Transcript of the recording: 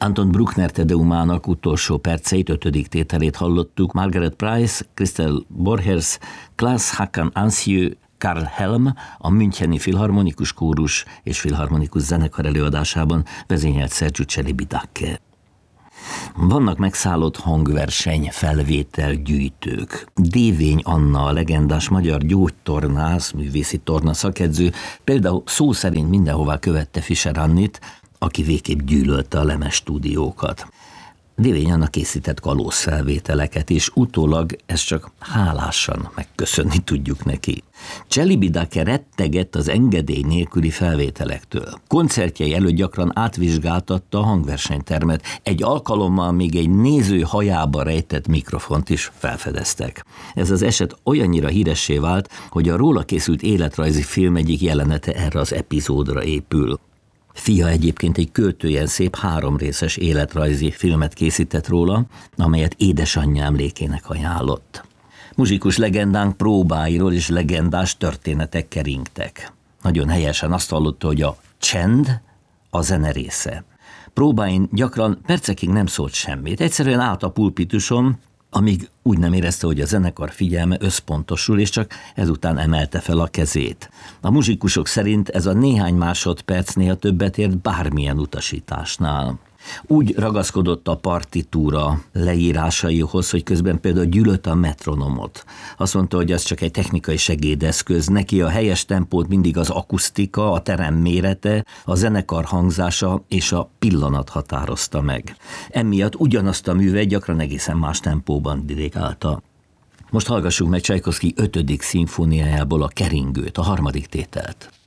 Anton Bruckner Te Deumának utolsó perceit, 5. tételét hallottuk. Margaret Price, Christel Borchers, Klaas-Hakan Ansieu, Karl Helm a Müncheni Filharmonikus Kórus és Filharmonikus Zenekar előadásában vezényelt Sergiu Celibidache. Vannak megszállott hangverseny felvételgyűjtők. Dévény Anna, a legendás magyar gyógytornász, művészi torna szakedző, például szó szerint mindenhová követte Fischer Annit, aki végképp gyűlölte a lemezstúdiókat. Dévény Anna készített kalózfelvételeket, és utólag ezt csak hálásan megköszönni tudjuk neki. Celibidache rettegett az engedély nélküli felvételektől. Koncertjei előtt gyakran átvizsgáltatta a hangversenytermet. Egy alkalommal még egy néző hajába rejtett mikrofont is felfedeztek. Ez az eset olyannyira híressé vált, hogy a róla készült életrajzi film egyik jelenete erre az epizódra épül. Fia egyébként egy költőjen szép 3 részes életrajzi filmet készített róla, amelyet édesanyja emlékének ajánlott. Muzsikus legendánk próbáiról és legendás történetek keringtek. Nagyon helyesen azt hallotta, hogy a csend a zene része. Próbáin gyakran percekig nem szólt semmit, egyszerűen állt a pulpituson, amíg úgy nem érezte, hogy a zenekar figyelme összpontosul, és csak ezután emelte fel a kezét. A muzsikusok szerint ez a néhány másodpercnél többet ért bármilyen utasításnál. Úgy ragaszkodott a partitúra leírásaihoz, hogy közben például gyűlölte a metronomot. Azt mondta, hogy az csak egy technikai segédeszköz, neki a helyes tempót mindig az akusztika, a terem mérete, a zenekar hangzása és a pillanat határozta meg. Emiatt ugyanazt a művet gyakran egészen más tempóban dirigálta. Most hallgassuk meg Csajkovszky 5. szimfóniájából a keringőt, a 3. tételt.